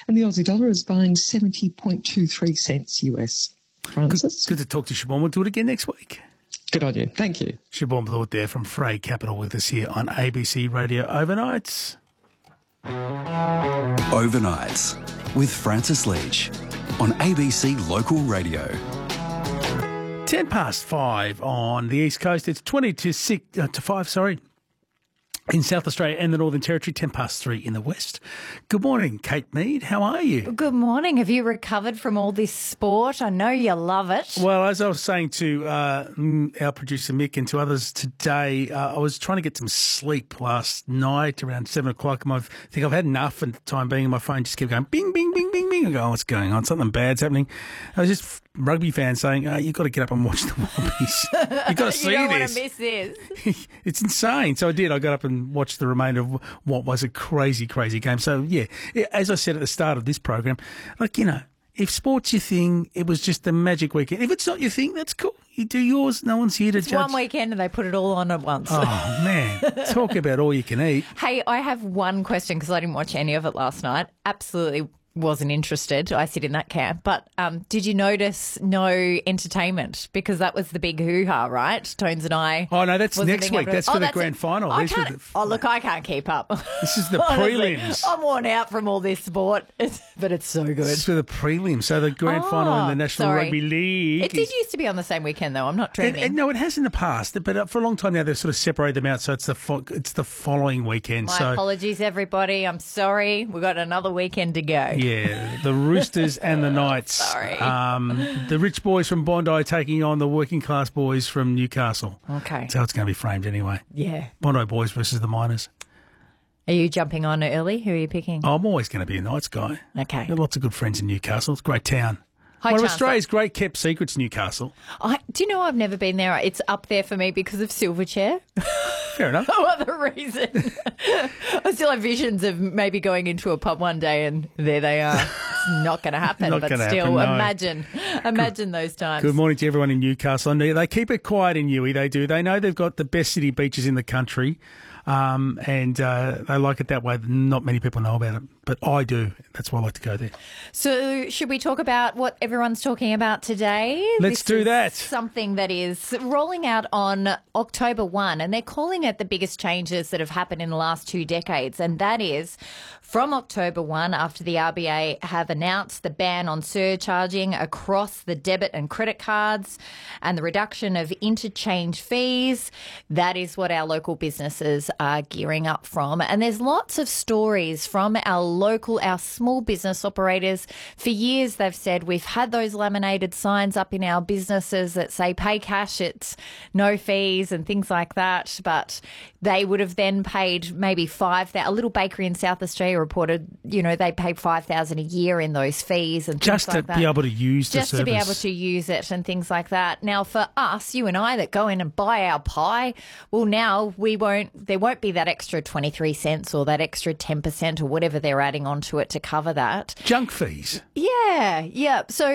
and the Aussie dollar is buying 70.23 cents US. Francis? Good to talk to Siobhan. We'll do it again next week. Good idea. Thank you. Siobhan Blewett there from Frey Capital with us here on ABC Radio Overnights. Overnights with Francis Leach on ABC Local Radio. 5:10 on the East Coast. It's 20 to 5, in South Australia and the Northern Territory, 3 in the West. Good morning, Kate Mead. How are you? Good morning. Have you recovered from all this sport? I know you love it. Well, as I was saying to our producer Mick and to others today, I was trying to get some sleep last night around 7 o'clock. I think I've had enough, and the time being, my phone just kept going bing, bing, bing, bing, bing. I go, oh, what's going on? Something bad's happening. I was just rugby fans saying, you've got to get up and watch the Wallabies. You've got to see this. You don't want to miss this. It's insane. So I did. I got up and watched the remainder of what was a crazy, crazy game. So, yeah, as I said at the start of this program, if sport's your thing, it was just a magic weekend. If it's not your thing, that's cool. You do yours. No one's here to judge. One weekend and they put it all on at once. Oh, man. Talk about all you can eat. Hey, I have one question because I didn't watch any of it last night. Absolutely wasn't interested. I sit in that camp. But did you notice no entertainment? Because that was the big hoo-ha, right? Tones and I. Oh, no, that's next week. That's for the grand final. I can't keep up. This is the prelims. I'm worn out from all this sport, but it's so good. It's for the prelims. So the grand final in the National Rugby League. It did used to be on the same weekend, though. I'm not dreaming. No, it has in the past. But for a long time now, they've sort of separated them out. So it's the following weekend. My apologies, everybody. I'm sorry. We've got another weekend to go. Yeah, the Roosters and the Knights. Sorry. The rich boys from Bondi taking on the working class boys from Newcastle. Okay. That's how it's going to be framed anyway. Yeah. Bondi boys versus the Miners. Are you jumping on early? Who are you picking? Oh, I'm always going to be a Knights guy. Okay. I've got lots of good friends in Newcastle. It's a great town. One of Australia's great kept secrets, Newcastle. Do you know I've never been there? It's up there for me because of Silverchair. Fair enough. No other reason. I still have visions of maybe going into a pub one day and there they are. It's not going to happen, but still, imagine those times. Good morning to everyone in Newcastle. And they keep it quiet in Newey, they do. They know they've got the best city beaches in the country. And they like it that way. Not many people know about it, but I do. That's why I like to go there. So should we talk about what everyone's talking about today? Let's do that. Something that is rolling out on October 1, and they're calling it the biggest changes that have happened in the last 2 decades, and that is from October 1, after the RBA have announced the ban on surcharging across the debit and credit cards and the reduction of interchange fees. That is what our local businesses are gearing up from. And there's lots of stories from our small business operators. For years, they've said we've had those laminated signs up in our businesses that say pay cash, it's no fees and things like that. But they would have then paid maybe $5,000. A little bakery in South Australia reported, they paid $5,000 a year in those fees and things like that. Just to be able to use the service. Just to be able to use it and things like that. Now, for us, you and I that go in and buy our pie, well, now there won't be that extra 23 cents or that extra 10% or whatever they're adding onto it to cover that. Junk fees. Yeah. So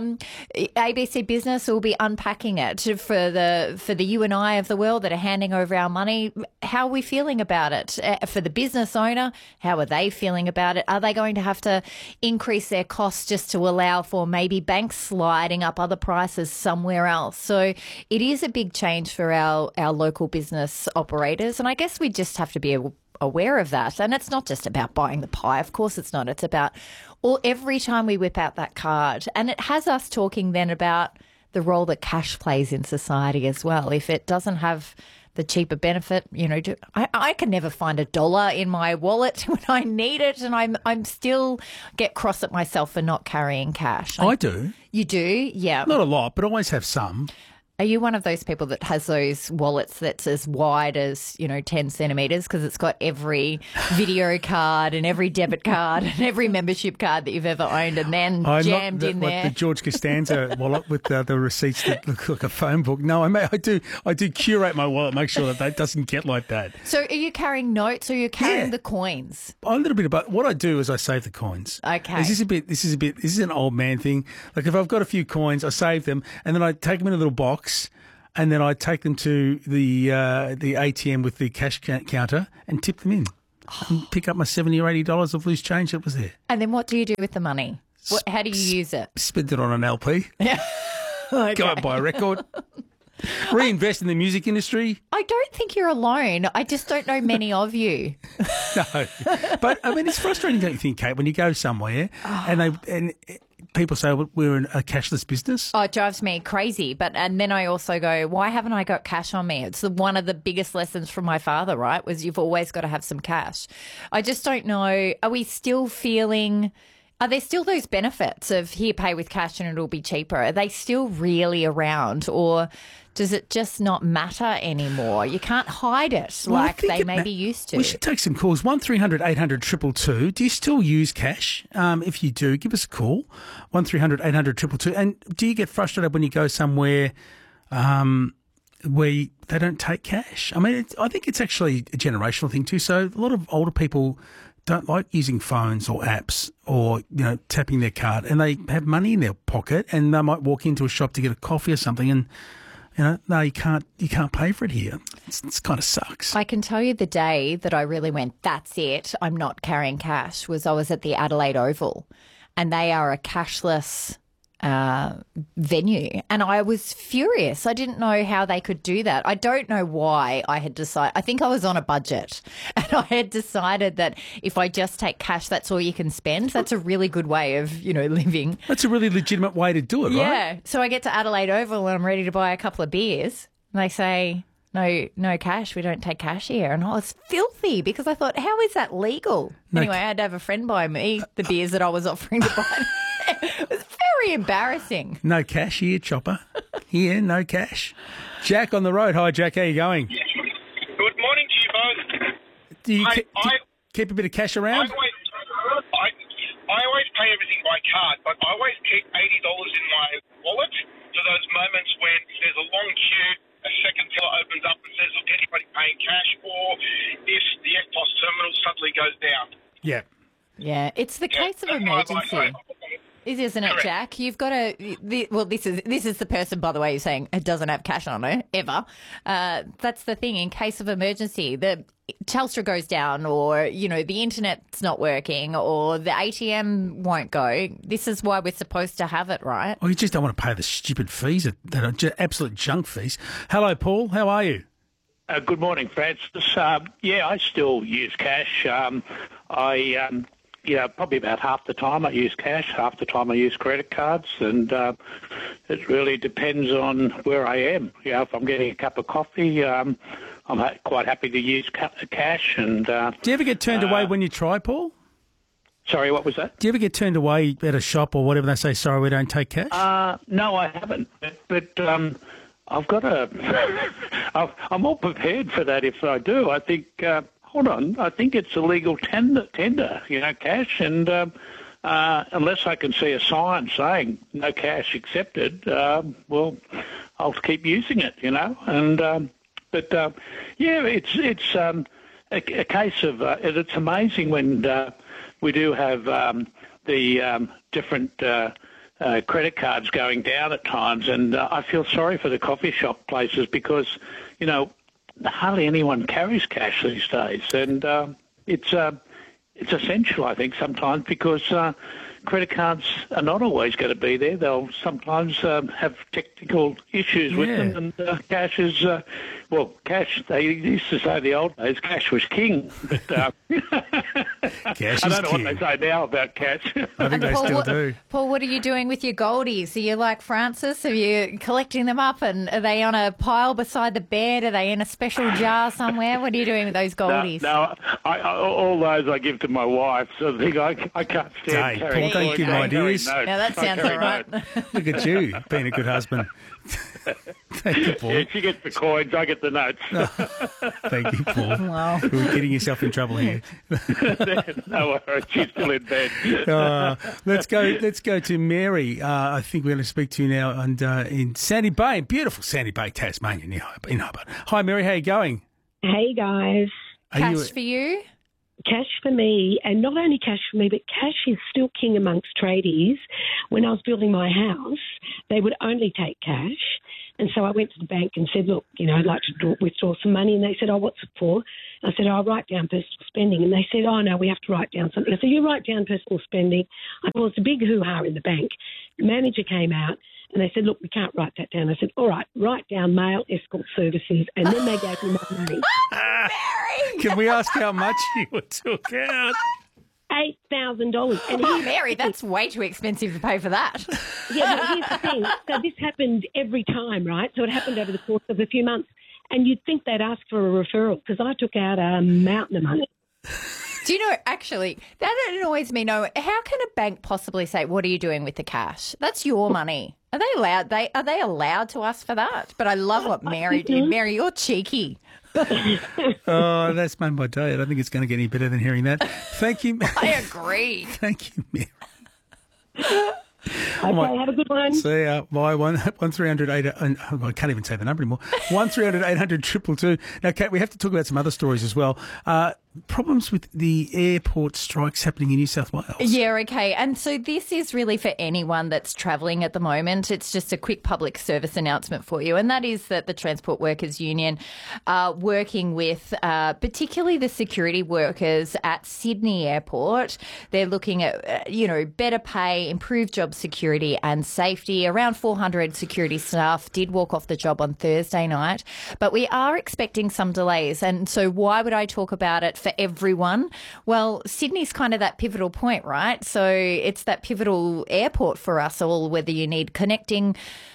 ABC Business will be unpacking it for the you and I of the world that are handing over our money. How are we feeling about it? For the business owner, how are they feeling about it? Are they going to have to increase their costs just to allow for maybe banks sliding up other prices somewhere else? So it is a big change for our local business operators, and I guess we just have to be aware of that. And it's not just about buying the pie. Of course it's not. It's about every time we whip out that card. And it has us talking then about the role that cash plays in society as well. If it doesn't have the cheaper benefit, I can never find $1 in my wallet when I need it, and I'm still get cross at myself for not carrying cash. I do. You do? Yeah. Not a lot, but I always have some. Are you one of those people that has those wallets that's as wide as, 10 centimetres because it's got every video card and every debit card and every membership card that you've ever owned and then jammed in there? Like the George Costanza wallet with the receipts that look like a phone book. No, I do curate my wallet, make sure that doesn't get like that. So are you carrying notes or are you carrying the coins? A little bit about what I do is I save the coins. Okay. This is an old man thing. Like if I've got a few coins, I save them and then I take them in a little box. And then I take them to the ATM with the cash counter and tip them in. and pick up my $70 or $80 of loose change that was there. And then what do you do with the money? How do you use it? Spend it on an LP. Yeah. Okay. Go and buy a record. Reinvest in the music industry. I don't think you're alone. I just don't know many of you. No. But, I mean, it's frustrating, don't you think, Kate, when you go somewhere and people say, well, we're in a cashless business? Oh, it drives me crazy. And then I also go, why haven't I got cash on me? It's one of the biggest lessons from my father, right, was you've always got to have some cash. I just don't know. Are we still feeling... Are there still those benefits of here, pay with cash and it'll be cheaper? Are they still really around, or does it just not matter anymore? You can't hide it like they maybe used to. We should take some calls. 1300 800 222. Do you still use cash? If you do, give us a call. 1300 800 222. And do you get frustrated when you go somewhere where they don't take cash? I mean, I think it's actually a generational thing too. So a lot of older people don't like using phones or apps or, tapping their card, and they have money in their pocket and they might walk into a shop to get a coffee or something and, no, you can't pay for it here. It's kind of sucks. I can tell you the day that I really went, that's it, I'm not carrying cash, was I was at the Adelaide Oval, and they are a cashless venue, and I was furious. I didn't know how they could do that. I don't know why I had decided. I think I was on a budget, and I had decided that if I just take cash, that's all you can spend. That's a really good way of, living. That's a really legitimate way to do it, right? Yeah. So I get to Adelaide Oval and I'm ready to buy a couple of beers, and they say, no cash. We don't take cash here. And I was filthy because I thought, how is that legal? Anyway, I had to have a friend buy me the beers that I was offering to buy. It was very embarrassing. No cash here, Chopper. Here, no cash. Jack on the road. Hi, Jack. How you going? Good morning to you both. Do you keep a bit of cash around? I always pay everything by card, but I always keep $80 in my wallet for those moments when there's a long queue, a second teller opens up and says, look, anybody paying cash, or if the EFTPOS terminal suddenly goes down. Yeah. Yeah, it's the case of emergency. Isn't it, Jack? You've got to. Well, this is the person, by the way, who's saying it doesn't have cash on her ever. That's the thing. In case of emergency, the Telstra goes down, or the internet's not working, or the ATM won't go. This is why we're supposed to have it, right? Oh, you just don't want to pay the stupid fees that are absolute junk fees. Hello, Paul. How are you? Good morning, Francis. I still use cash. Probably about half the time I use cash, half the time I use credit cards, and it really depends on where I am. If I'm getting a cup of coffee, I'm quite happy to use cash. And do you ever get turned away when you try, Paul? Sorry, what was that? Do you ever get turned away at a shop or whatever, they say, sorry, we don't take cash? No, I haven't. But I've got I'm all prepared for that if I do. I think... hold on, I think it's a legal tender, cash, and unless I can see a sign saying no cash accepted, well, I'll keep using it, and it's a case of it's amazing when we do have the different credit cards going down at times, and I feel sorry for the coffee shop places because, hardly anyone carries cash these days, and it's essential, I think, sometimes because credit cards are not always going to be there. They'll sometimes have technical issues with them, and cash is cash. They used to say the old days, cash was king. But, cash I don't know what they say now about cash. I think they still do. Paul, what are you doing with your goldies? Are you like Francis? Are you collecting them up, and are they on a pile beside the bed? Are they in a special jar somewhere? What are you doing with those goldies? No, all those I give to my wife. So I can't stand carrying. Paul, don't give my ideas. Now that sounds all right. Look at you, being a good husband. Thank you, Paul. Yeah, she gets the coins, I get the notes. Thank you, Paul. Wow. You're getting yourself in trouble here. No worries, she's still in bed. Let's go to Mary. I think we're going to speak to you now, and in Sandy Bay, beautiful Sandy Bay, Tasmania, in Hobart. Hi, Mary. How are you going? Hey, guys. Cash for you? Cash for me, and not only cash for me, but cash is still king amongst tradies. When I was building my house, they would only take cash. And so I went to the bank and said, look, I'd like to withdraw some money. And they said, oh, what's it for? I said, I'll write down personal spending. And they said, oh, no, we have to write down something. I said, you write down personal spending. Well, it's a big hoo-ha in the bank. The manager came out and they said, look, we can't write that down. I said, all right, write down male escort services. And then they gave me my money. Can we ask how much you took out? $8,000. And Mary, that's way too expensive to pay for that. Yeah, but here's the thing. So this happened every time, right? So it happened over the course of a few months. And you'd think they'd ask for a referral because I took out a mountain of money. Do you know, actually, that annoys me. No, how can a bank possibly say, what are you doing with the cash? That's your money. Are they allowed? Are they allowed to ask for that? But I love what Mary did. Mary, you're cheeky. Oh, that's made my day. I don't think it's going to get any better than hearing that. Thank you. I agree. Thank you, Mary. Okay, have a good one. See ya. Bye. 1300 I can't even say the number anymore. 1300 800 222. Now, Kate, we have to talk about some other stories as well. Problems with the airport strikes happening in New South Wales. Yeah, okay. And so this is really for anyone that's travelling at the moment. It's just a quick public service announcement for you, and that is that the Transport Workers Union are working with particularly the security workers at Sydney Airport. They're looking at, better pay, improved job security and safety. Around 400 security staff did walk off the job on Thursday night, but we are expecting some delays. And so why would I talk about it for everyone? Well, Sydney's kind of that pivotal point, right? So it's that pivotal airport for us all, whether you need connecting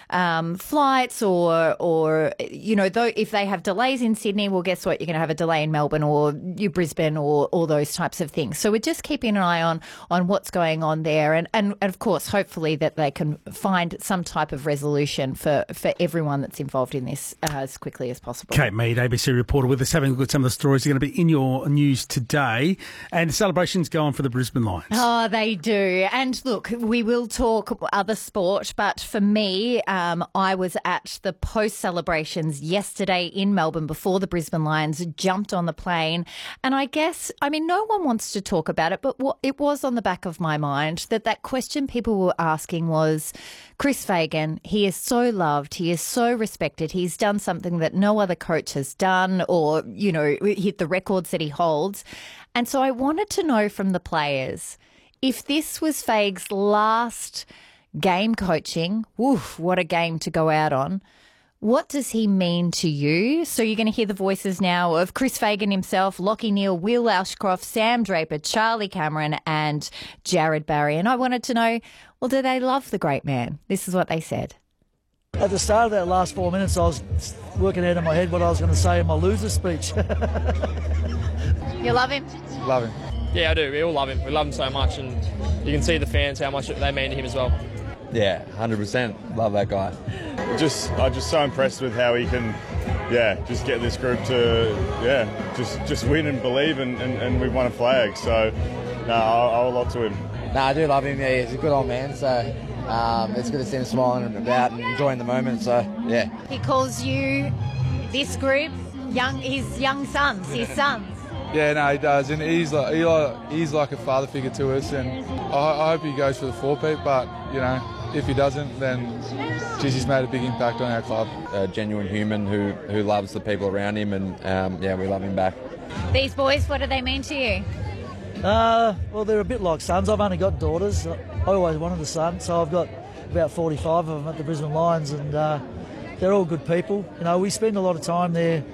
flights or though if they have delays in Sydney, well, guess what? You're going to have a delay in Melbourne or Brisbane or all those types of things. So we're just keeping an eye on what's going on there. And of course, hopefully that they can find some type of resolution for everyone that's involved in this as quickly as possible. Kate Mead, ABC reporter with us, having a look at some of the stories that are going to be in your news today. And the celebrations go on for the Brisbane Lions. Oh, they do. And look, we will talk other sport, but for me, I was at the post-celebrations yesterday in Melbourne before the Brisbane Lions jumped on the plane. And no one wants to talk about it, but it was on the back of my mind that question people were asking was, Chris Fagan, he is so loved, he is so respected, he's done something that no other coach has done or, hit the records that he holds. And so I wanted to know from the players, if this was Fag's last game coaching, woof, what a game to go out on. What does he mean to you? So you're going to hear the voices now of Chris Fagan himself, Lachie Neale, Will Ashcroft, Sam Draper, Charlie Cameron and Jared Barry. And I wanted to know, well, do they love the great man? This is what they said. At the start of that last 4 minutes, I was working out in my head what I was going to say in my loser speech. You love him? Love him. Yeah, I do. We all love him. We love him so much, and you can see the fans how much they mean to him as well. Yeah, 100%. Love that guy. I'm just so impressed with how he can, just get this group to, just win and believe, and we've won a flag. So, no, I owe a lot to him. No, I do love him. Yeah, he's a good old man. So, it's good to see him smiling about and enjoying the moment. So, yeah. He calls you, this group, his young sons, his sons. Yeah, no, he does, and he's like a father figure to us, and I hope he goes for the four-peat, but, if he doesn't, then, he's made a big impact on our club. A genuine human who loves the people around him, and, we love him back. These boys, what do they mean to you? Well, they're a bit like sons. I've only got daughters. I always wanted a son, so I've got about 45 of them at the Brisbane Lions, and they're all good people. We spend a lot of time there.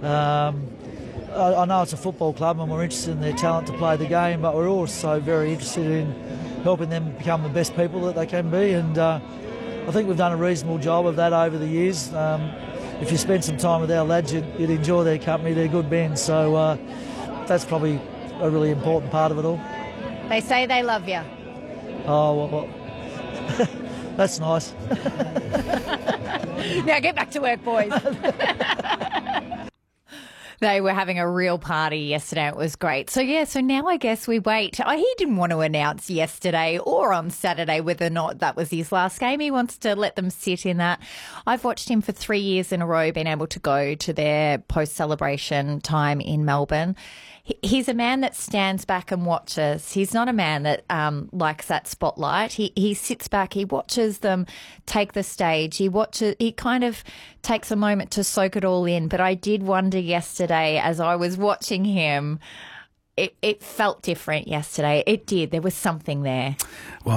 I know it's a football club and we're interested in their talent to play the game, but we're also very interested in helping them become the best people that they can be, and I think we've done a reasonable job of that over the years. If you spend some time with our lads, you'd enjoy their company. They're good men, so that's probably a really important part of it all. They say they love you. Oh, well that's nice. Now get back to work, boys. They were having a real party yesterday. It was great. So now I guess we wait. He didn't want to announce yesterday or on Saturday whether or not that was his last game. He wants to let them sit in that. I've watched him for 3 years in a row, been able to go to their post-celebration time in Melbourne. He's a man that stands back and watches. He's not a man that likes that spotlight. He sits back, he watches them take the stage. He kind of takes a moment to soak it all in. But I did wonder yesterday as I was watching him, it felt different yesterday. It did. There was something there. Well,